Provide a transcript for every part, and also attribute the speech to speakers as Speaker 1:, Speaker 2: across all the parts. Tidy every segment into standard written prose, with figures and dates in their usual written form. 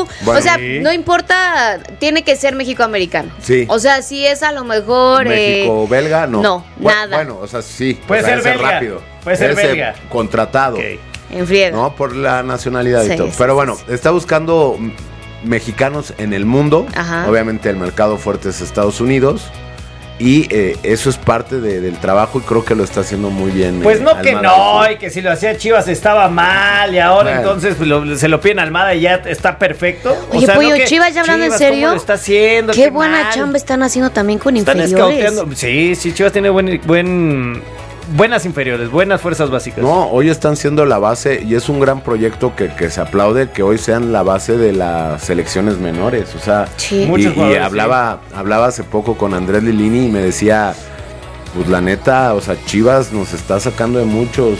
Speaker 1: Bueno,
Speaker 2: o sea, no importa, tiene que ser México-americano.
Speaker 1: Sí.
Speaker 2: O sea, si es a lo mejor...
Speaker 1: México-belga, no.
Speaker 2: No, nada.
Speaker 1: Bueno, o sea, sí.
Speaker 3: Puede ser belga.
Speaker 1: Rápido.
Speaker 3: Puede ser belga.
Speaker 1: Contratado.
Speaker 3: Okay.
Speaker 2: En friega.
Speaker 1: No, por la nacionalidad
Speaker 2: Sí,
Speaker 1: y todo.
Speaker 2: sí,
Speaker 1: Pero
Speaker 2: sí,
Speaker 1: bueno,
Speaker 2: sí.
Speaker 1: está buscando mexicanos en el mundo.
Speaker 2: Ajá.
Speaker 1: Obviamente el mercado fuerte es Estados Unidos. Y eso es parte del trabajo y creo que lo está haciendo muy bien.
Speaker 3: Pues no que
Speaker 1: Almada.
Speaker 3: no, y que si lo hacía Chivas estaba mal y ahora
Speaker 1: Bueno.
Speaker 3: entonces pues, se lo piden a Almada y ya está perfecto.
Speaker 2: Oye, Pollo,
Speaker 3: que
Speaker 2: Chivas, ya hablando en
Speaker 3: Chivas,
Speaker 2: serio,
Speaker 3: ¿cómo lo está haciendo?
Speaker 2: Qué buena
Speaker 3: mal.
Speaker 2: chamba están haciendo también con
Speaker 3: Están
Speaker 2: inferiores.
Speaker 3: escauteando. Sí, Chivas tiene buenas inferiores, buenas fuerzas básicas.
Speaker 1: No, hoy están siendo la base y es un gran proyecto que se aplaude que hoy sean la base de las selecciones menores. O sea,
Speaker 2: Sí.
Speaker 3: Muchos
Speaker 1: y
Speaker 3: jugadores,
Speaker 1: hablaba hace poco con Andrés Lilini y me decía, pues la neta, o sea, Chivas nos está sacando de muchos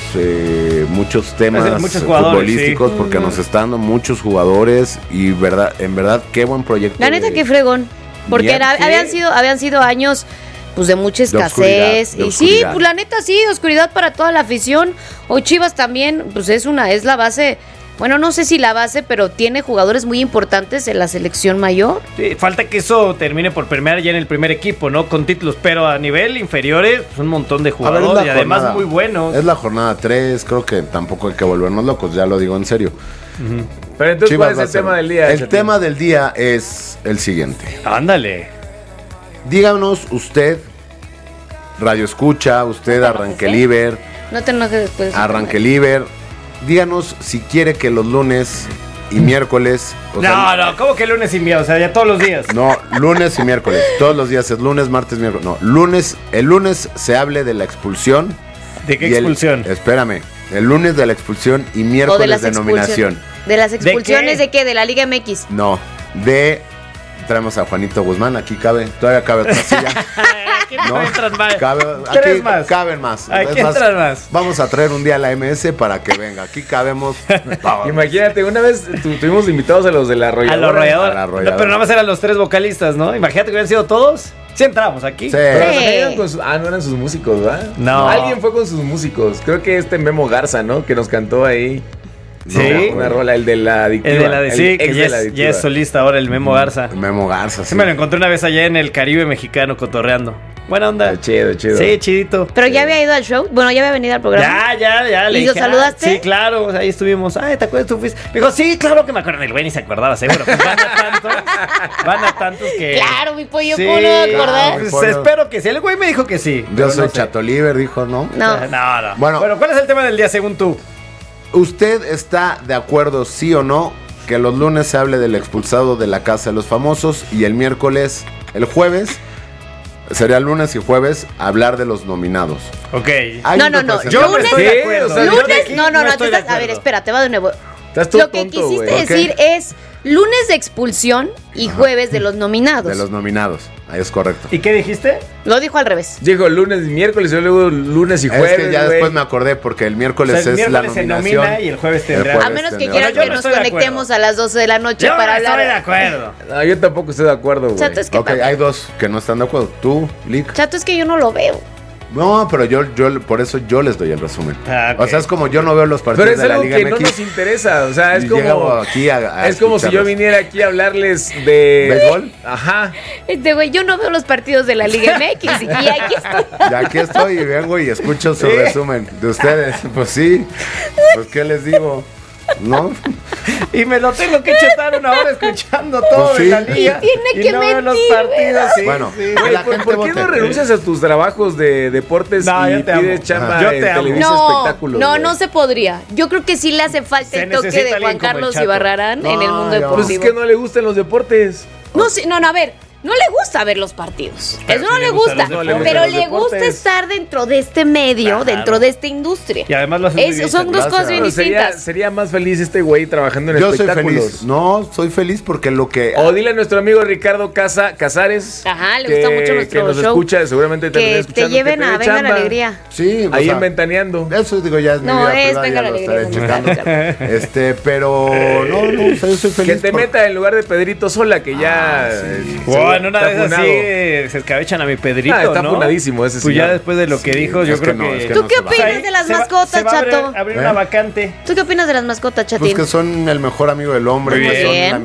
Speaker 1: temas
Speaker 3: Muchos jugadores,
Speaker 1: futbolísticos
Speaker 3: sí.
Speaker 1: porque nos está dando muchos jugadores y en verdad, qué buen proyecto.
Speaker 2: La neta, qué fregón. Porque
Speaker 1: Bien, sí.
Speaker 2: habían sido años pues de mucha
Speaker 1: De
Speaker 2: escasez.
Speaker 1: oscuridad, de
Speaker 2: Y sí,
Speaker 1: oscuridad.
Speaker 2: pues la neta sí, oscuridad para toda la afición. Hoy Chivas también, pues es la base. Bueno, no sé si la base, pero tiene jugadores muy importantes en la selección mayor.
Speaker 3: Sí, falta que eso termine por permear ya en el primer equipo, ¿no? Con títulos, pero a nivel inferiores, pues, un montón de
Speaker 1: A ver,
Speaker 3: jugadores
Speaker 1: es la
Speaker 3: y además
Speaker 1: jornada-
Speaker 3: muy buenos.
Speaker 1: Es la jornada 3, creo que tampoco hay que volvernos locos, ya lo digo en serio.
Speaker 4: Pero entonces,
Speaker 1: Chivas
Speaker 4: ¿cuál
Speaker 1: va
Speaker 4: es
Speaker 1: a
Speaker 4: el
Speaker 1: ser-
Speaker 4: tema del día?
Speaker 1: El
Speaker 4: Chatín?
Speaker 1: tema del día es el siguiente.
Speaker 3: Ándale.
Speaker 1: Díganos usted, Radio Escucha, usted Arranqueliver,
Speaker 2: No te enojes después.
Speaker 1: Arranqueliver, díganos si quiere que los lunes y miércoles... o sea,
Speaker 3: No, ¿cómo que lunes y miércoles? O sea, ya todos los días.
Speaker 1: No, lunes y miércoles. Todos los días es lunes, martes, miércoles. No, el lunes se hable de la expulsión.
Speaker 3: ¿De qué
Speaker 1: y
Speaker 3: expulsión?
Speaker 1: Espérame. El lunes de la expulsión y
Speaker 2: O de
Speaker 1: miércoles
Speaker 2: las
Speaker 1: de nominación.
Speaker 2: ¿De las expulsiones
Speaker 3: qué?
Speaker 2: de qué? ¿De la Liga MX?
Speaker 1: No, traemos a Juanito Guzmán, aquí todavía cabe otra silla.
Speaker 3: Aquí no entran más.
Speaker 1: Aquí
Speaker 3: más.
Speaker 1: caben más.
Speaker 3: Aquí
Speaker 1: Es más,
Speaker 3: entran más.
Speaker 1: Vamos a traer un día a la MS para que venga. Aquí cabemos.
Speaker 4: Imagínate, una vez tuvimos invitados a los de la
Speaker 3: A
Speaker 4: arrolladora.
Speaker 3: los
Speaker 1: A la
Speaker 3: arrolladores.
Speaker 1: arrolladora.
Speaker 3: No, pero nada más eran los 3 vocalistas, ¿no? Imagínate que hubieran sido todos. Sí entramos aquí.
Speaker 1: Sí.
Speaker 4: Pero
Speaker 2: Sí.
Speaker 4: también eran con no eran sus músicos, ¿verdad?
Speaker 3: No.
Speaker 4: Alguien fue con sus músicos. Creo que Memo Garza, ¿no? Que nos cantó ahí.
Speaker 3: Sí.
Speaker 4: Una rola, el de la adictiva.
Speaker 3: El de la de sí, que
Speaker 4: ex
Speaker 3: ya
Speaker 4: de la
Speaker 3: es
Speaker 4: adictiva.
Speaker 3: solista ahora el Memo Garza.
Speaker 1: Memo Garza.
Speaker 3: Sí, me lo encontré una vez allá en el Caribe mexicano cotorreando. Buena onda.
Speaker 4: Está chido, chido.
Speaker 3: Sí, chidito.
Speaker 2: ¿Pero ya había ido al show? Bueno, ya había venido al programa.
Speaker 3: Ya.
Speaker 2: ¿Y
Speaker 3: le
Speaker 2: lo
Speaker 3: dije,
Speaker 2: saludaste?
Speaker 3: Sí, claro. Ahí estuvimos. Ay, ¿te acuerdas tú fuiste? Me dijo, sí, claro que me acuerdo. El güey ni se acordaba, seguro. Pues van a tantos que...
Speaker 2: Claro, mi pollo,
Speaker 3: Sí,
Speaker 2: ¿cómo no me acordar?
Speaker 1: claro.
Speaker 3: pues, espero que sí. El güey me dijo que sí.
Speaker 1: Yo
Speaker 3: pero
Speaker 1: soy
Speaker 3: no sé.
Speaker 1: Chatoliver, dijo, ¿no?
Speaker 2: No.
Speaker 3: No.
Speaker 1: Bueno.
Speaker 3: ¿Cuál es el tema del día según tú?
Speaker 1: ¿Usted está de acuerdo, sí o no, que los lunes se hable del expulsado de la Casa de los Famosos y el jueves, sería lunes y jueves, hablar de los nominados?
Speaker 3: Ok.
Speaker 1: Hay
Speaker 2: No,
Speaker 1: un
Speaker 2: no, no.
Speaker 1: representante-
Speaker 3: Yo no
Speaker 2: Lunes-
Speaker 3: estoy de
Speaker 4: Sí,
Speaker 3: acuerdo.
Speaker 4: o sea,
Speaker 3: Yo de
Speaker 2: Lunes,
Speaker 3: aquí
Speaker 2: no,
Speaker 3: estoy
Speaker 2: te
Speaker 3: de
Speaker 2: estás, a ver,
Speaker 3: acuerdo.
Speaker 2: espérate, va de nuevo.
Speaker 4: Estás todo
Speaker 2: Lo que
Speaker 4: tonto,
Speaker 2: quisiste
Speaker 4: güey.
Speaker 1: Ok.
Speaker 2: decir es lunes de expulsión y jueves de los nominados.
Speaker 1: De los nominados, ahí es correcto.
Speaker 3: ¿Y qué dijiste?
Speaker 2: Lo dijo al revés.
Speaker 4: Dijo lunes y miércoles y luego lunes y
Speaker 1: Es
Speaker 4: jueves.
Speaker 1: que ya
Speaker 4: güey.
Speaker 1: después me acordé porque el miércoles
Speaker 3: O sea, el
Speaker 1: es la
Speaker 3: miércoles se
Speaker 1: nominación.
Speaker 3: nomina y el jueves tendrá.
Speaker 1: El
Speaker 2: A
Speaker 1: jueves
Speaker 2: menos que
Speaker 1: tendrá.
Speaker 2: quieran
Speaker 3: Yo
Speaker 2: que
Speaker 3: no
Speaker 2: nos
Speaker 3: estoy de
Speaker 2: conectemos
Speaker 3: acuerdo.
Speaker 2: a las 12 de la noche
Speaker 3: Yo
Speaker 2: para
Speaker 3: no estoy de
Speaker 2: hablar.
Speaker 3: acuerdo.
Speaker 4: No, yo tampoco estoy de acuerdo, güey.
Speaker 2: Chato, es que
Speaker 1: Ok, hay dos que no están de acuerdo. Tú, Lick.
Speaker 2: Chato, es que yo no lo veo.
Speaker 1: No, pero yo por eso yo les doy el resumen.
Speaker 3: Ah, ok.
Speaker 1: O sea, es como yo no veo los partidos
Speaker 4: Pero es
Speaker 1: de la
Speaker 4: algo
Speaker 1: Liga
Speaker 4: que no
Speaker 1: MX.
Speaker 4: nos interesa. O sea, es
Speaker 1: y
Speaker 4: como.
Speaker 1: llego aquí a
Speaker 4: Es como si yo
Speaker 1: escucharlos.
Speaker 4: viniera aquí a hablarles de.
Speaker 1: ¿Béisbol?
Speaker 4: Ajá.
Speaker 2: Güey, yo no veo los partidos de la Liga MX y aquí estoy.
Speaker 1: Y aquí estoy y vengo y escucho su resumen de ustedes. Pues sí, pues qué les digo, ¿no?
Speaker 3: Y me lo tengo que chutar una hora escuchando todo
Speaker 1: Pues sí.
Speaker 3: de la liga.
Speaker 2: Y tiene que
Speaker 3: no veo los
Speaker 2: mentir,
Speaker 3: partidos, sí.
Speaker 1: Bueno,
Speaker 3: sí.
Speaker 1: que
Speaker 4: Güey,
Speaker 1: la
Speaker 4: ¿por
Speaker 1: gente
Speaker 4: qué
Speaker 1: vote.
Speaker 4: no renuncias a tus trabajos de deportes
Speaker 3: No,
Speaker 4: y
Speaker 3: yo te amo.
Speaker 4: pides chamba
Speaker 3: Yo
Speaker 4: en
Speaker 3: te amo.
Speaker 4: Televisa Espectáculos? güey?
Speaker 2: No se podría. Yo creo que sí le hace falta
Speaker 3: Se
Speaker 2: el toque
Speaker 3: necesita
Speaker 2: de
Speaker 3: alguien
Speaker 2: Juan
Speaker 3: como el
Speaker 2: Carlos
Speaker 3: Chato.
Speaker 2: Ibarrarán en el mundo
Speaker 1: No,
Speaker 4: Pues es
Speaker 2: deportivo.
Speaker 4: que no le gustan los deportes.
Speaker 2: No, sí, no, a ver, no le gusta ver los partidos.
Speaker 3: Pero
Speaker 2: Eso no
Speaker 3: sí
Speaker 2: le
Speaker 3: le gustan
Speaker 2: gusta.
Speaker 3: los deportes.
Speaker 2: Pero
Speaker 4: Los
Speaker 2: le gusta
Speaker 4: deportes.
Speaker 2: estar dentro de este medio,
Speaker 3: Claro.
Speaker 2: dentro de esta industria.
Speaker 3: Y además lo haces muy bien,
Speaker 2: Son
Speaker 3: Chato.
Speaker 2: dos cosas bien
Speaker 4: Bueno,
Speaker 2: distintas.
Speaker 4: sería más feliz este güey trabajando en
Speaker 1: Yo soy
Speaker 4: espectáculos.
Speaker 1: feliz. No, soy feliz porque lo que...
Speaker 4: O dile a nuestro amigo Ricardo Casares.
Speaker 2: Ajá, le gusta mucho nuestro
Speaker 4: que nos
Speaker 2: show.
Speaker 4: escucha, seguramente termina
Speaker 2: Que
Speaker 4: escuchando.
Speaker 2: te lleven
Speaker 4: que
Speaker 2: a
Speaker 4: dé
Speaker 2: Venga la
Speaker 4: chamba.
Speaker 2: Alegría.
Speaker 1: Sí, o
Speaker 4: Ahí
Speaker 1: sea,
Speaker 4: en Ventaneando.
Speaker 1: eso digo ya es mi
Speaker 2: No,
Speaker 1: vida
Speaker 2: es
Speaker 1: privada,
Speaker 2: Venga
Speaker 1: ya
Speaker 2: la
Speaker 1: lo
Speaker 2: Alegría,
Speaker 1: estaré
Speaker 2: no,
Speaker 1: checando. Pero no, o sea, yo soy feliz.
Speaker 4: Que te
Speaker 1: por-
Speaker 4: meta en lugar de Pedrito Sola, que ya.
Speaker 1: sí.
Speaker 3: Wow, en una
Speaker 4: está
Speaker 3: de esas
Speaker 4: funado.
Speaker 3: sí se escabechan a mi Pedrito,
Speaker 4: Está
Speaker 3: ¿no?
Speaker 4: funadísimo ese
Speaker 3: Pues ya
Speaker 4: señor.
Speaker 3: después de lo que
Speaker 1: Sí,
Speaker 3: dijo, yo
Speaker 1: es que
Speaker 3: creo
Speaker 1: no,
Speaker 3: que...
Speaker 1: es que
Speaker 2: ¿Tú
Speaker 1: no
Speaker 2: qué
Speaker 1: se va.
Speaker 2: opinas de las mascotas,
Speaker 3: se va a
Speaker 2: Chato?
Speaker 3: abrir una vacante.
Speaker 2: ¿Tú qué opinas de las mascotas, Chatín?
Speaker 1: Pues que son el mejor amigo del hombre.
Speaker 3: Muy
Speaker 1: que son
Speaker 2: bien.
Speaker 1: la